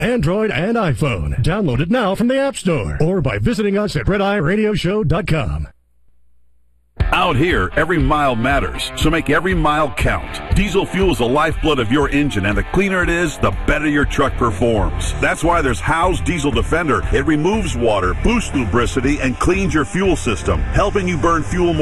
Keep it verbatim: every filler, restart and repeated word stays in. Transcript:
Android and iPhone. Download it now from the App Store or by visiting us at red eye radio show dot com. Out here, every mile matters, so make every mile count. Diesel fuel is the lifeblood of your engine, and the cleaner it is, the better your truck performs. That's why there's Howe's Diesel Defender. It removes water, boosts lubricity, and cleans your fuel system, helping you burn fuel more